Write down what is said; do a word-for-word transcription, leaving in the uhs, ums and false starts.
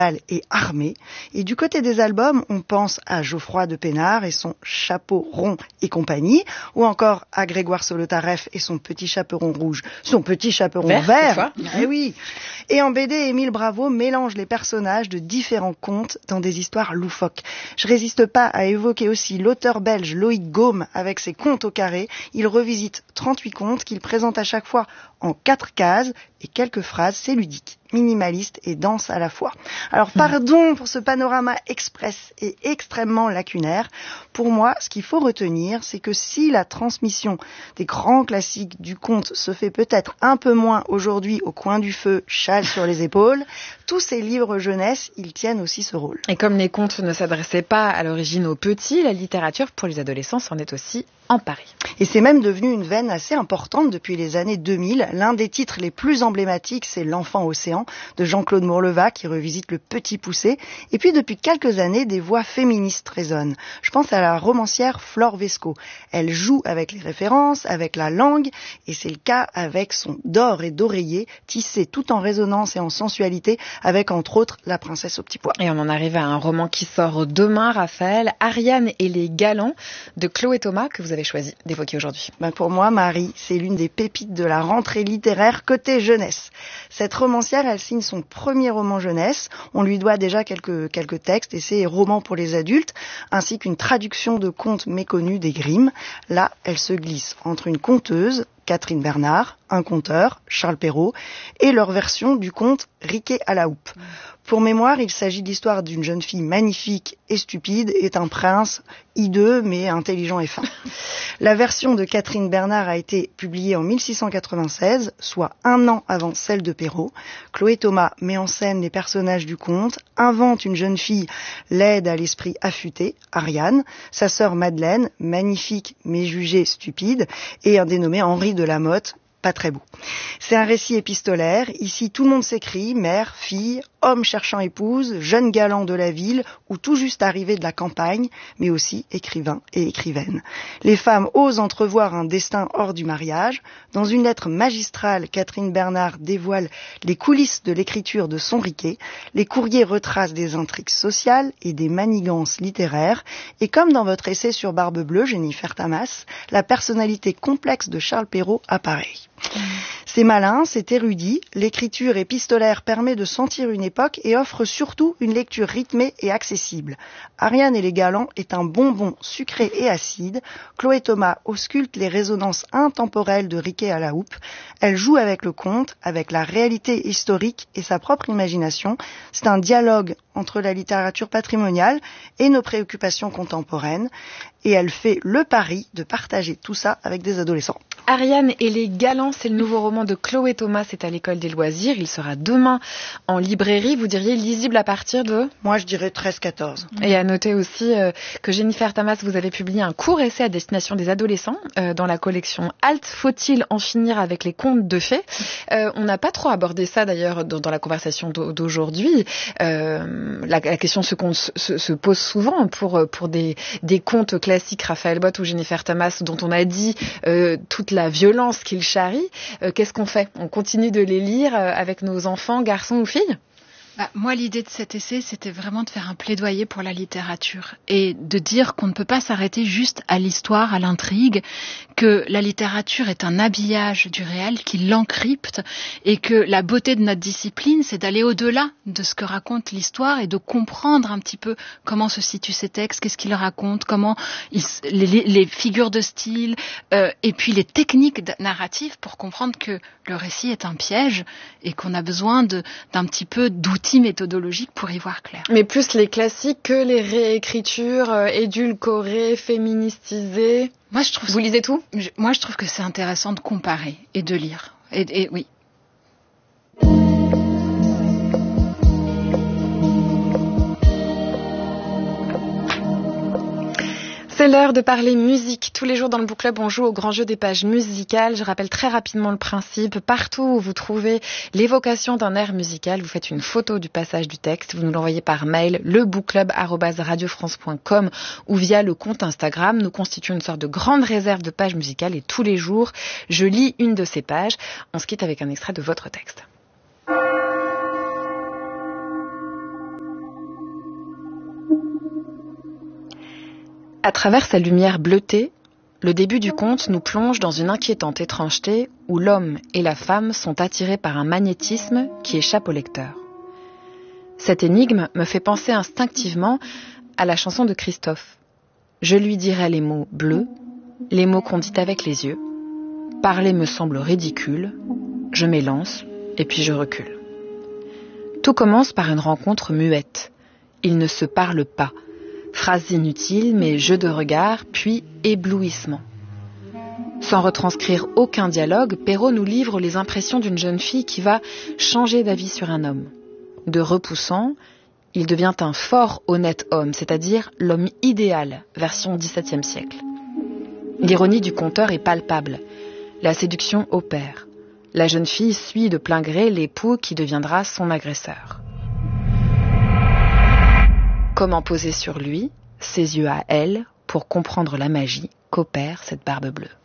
et armé. Et du côté des albums, on pense à Geoffroy de Pénard et son chapeau rond et compagnie, ou encore à Grégoire Solotareff et son petit chaperon rouge, son petit chaperon vert. vert. Eh oui. Et en B D, Émile Bravo mélange les personnages de différents contes dans des histoires loufoques. Je résiste pas à évoquer aussi l'auteur belge Loïc Gaume avec ses contes au carré. Il revisite trente-huit contes qu'il présente à chaque fois en quatre cases et quelques phrases. C'est ludique, minimaliste et dense à la fois. Alors pardon pour ce panorama express et extrêmement lacunaire. Pour moi, ce qu'il faut retenir, c'est que si la transmission des grands classiques du conte se fait peut-être un peu moins aujourd'hui au coin du feu, châle sur les épaules, tous ces livres jeunesse, ils tiennent aussi ce rôle. Et comme les contes ne s'adressaient pas à l'origine aux petits, la littérature pour les adolescents s'en est aussi emparée. Et c'est même devenu une veine assez importante depuis les années deux mille. L'un des titres les plus emblématiques, c'est L'Enfant Océan de Jean-Claude Mourleva qui revisite le Petit Poucet. Et puis depuis quelques années, des voix féministes résonnent. Je pense à la romancière Flore Vesco. Elle joue avec les références, avec la langue, et c'est le cas avec son d'or et d'oreiller tissé tout en résonance et en sensualité, avec entre autres La Princesse au petit pois. Et on en arrive à un roman qui sort demain, Raphaël, Ariane et les Galants de Chloé Thomas, que vous avez choisi d'évoquer aujourd'hui. Ben pour moi, Marie, c'est l'une des pépites de la rentrée littéraire côté jeunesse. Cette romancière, elle signe son premier roman jeunesse. On lui doit déjà quelques, quelques textes et ses romans pour les adultes, ainsi qu'une traduction de contes méconnus des Grimm. Là, elle se glisse entre une conteuse, Catherine Bernard, un conteur, Charles Perrault, et leur version du conte Riquet à la houppe. Pour mémoire, il s'agit de l'histoire d'une jeune fille magnifique et stupide et d'un prince hideux mais intelligent et fin. La version de Catherine Bernard a été publiée en mille six cent quatre-vingt-seize, soit un an avant celle de Perrault. Chloé Thomas met en scène les personnages du conte, invente une jeune fille laide à l'esprit affûté, Ariane, sa sœur Madeleine, magnifique mais jugée stupide, et un dénommé Henri de Lamotte, pas très beau. C'est un récit épistolaire. Ici, tout le monde s'écrit, mère, fille, homme cherchant épouse, jeune galant de la ville ou tout juste arrivé de la campagne, mais aussi écrivain et écrivaine. Les femmes osent entrevoir un destin hors du mariage. Dans une lettre magistrale, Catherine Bernard dévoile les coulisses de l'écriture de son Riquet. Les courriers retracent des intrigues sociales et des manigances littéraires. Et comme dans votre essai sur Barbe Bleue, Jennifer Tamas, la personnalité complexe de Charles Perrault apparaît. C'est malin, c'est érudit, l'écriture épistolaire permet de sentir une époque et offre surtout une lecture rythmée et accessible. Ariane et les Galants est un bonbon sucré et acide. Chloé Thomas ausculte les résonances intemporelles de Riquet à la houppe. Elle joue avec le conte, avec la réalité historique et sa propre imagination. C'est un dialogue entre la littérature patrimoniale et nos préoccupations contemporaines. Et elle fait le pari de partager tout ça avec des adolescents. Ariane et les Galants, c'est le nouveau roman de Chloé Thomas, c'est à l'École des loisirs. Il sera demain en librairie. Vous diriez lisible à partir de ? Moi, je dirais treize quatorze. Et à noter aussi euh, que Jennifer Tamas, vous avez publié un court essai à destination des adolescents euh, dans la collection Halte. Faut-il en finir avec les contes de fées ? euh, On n'a pas trop abordé ça d'ailleurs dans, dans la conversation d'aujourd'hui. Euh, la, la question se, se, se pose souvent pour, pour des, des contes classiques, Raphaël Bott ou Jennifer Tamas, dont on a dit euh, toute la violence qu'ils charrient. Euh, qu'est-ce qu'on fait ? On continue de les lire euh, avec nos enfants, garçons ou filles ? Bah, moi, l'idée de cet essai, c'était vraiment de faire un plaidoyer pour la littérature et de dire qu'on ne peut pas s'arrêter juste à l'histoire, à l'intrigue, que la littérature est un habillage du réel qui l'encrypte et que la beauté de notre discipline, c'est d'aller au-delà de ce que raconte l'histoire et de comprendre un petit peu comment se situent ces textes, qu'est-ce qu'ils racontent, comment ils, les, les figures de style euh, et puis les techniques narratives pour comprendre que le récit est un piège et qu'on a besoin de, d'un petit peu d'outils méthodologiques pour y voir clair. Mais plus les classiques que les réécritures euh, édulcorées, féministisées. Moi, je trouve Vous lisez tout ? je, Moi, je trouve que c'est intéressant de comparer et de lire. Et, et oui. C'est l'heure de parler musique. Tous les jours dans le Book Club, on joue au grand jeu des pages musicales. Je rappelle très rapidement le principe. Partout où vous trouvez l'évocation d'un air musical, vous faites une photo du passage du texte. Vous nous l'envoyez par mail, lebookclub arobase radiofrance point com ou via le compte Instagram. Nous constituons une sorte de grande réserve de pages musicales et tous les jours, je lis une de ces pages. On se quitte avec un extrait de votre texte. À travers sa lumière bleutée, le début du conte nous plonge dans une inquiétante étrangeté où l'homme et la femme sont attirés par un magnétisme qui échappe au lecteur. Cette énigme me fait penser instinctivement à la chanson de Christophe. Je lui dirai les mots bleus, les mots qu'on dit avec les yeux. Parler me semble ridicule, je m'élance et puis je recule. Tout commence par une rencontre muette. Ils ne se parlent pas. Phrases inutiles, mais jeux de regard, puis éblouissement. Sans retranscrire aucun dialogue, Perrault nous livre les impressions d'une jeune fille qui va changer d'avis sur un homme. De repoussant, il devient un fort honnête homme, c'est-à-dire l'homme idéal, version dix-septième siècle. L'ironie du conteur est palpable. La séduction opère. La jeune fille suit de plein gré l'époux qui deviendra son agresseur. Comment poser sur lui, ses yeux à elle, pour comprendre la magie qu'opère cette barbe bleue.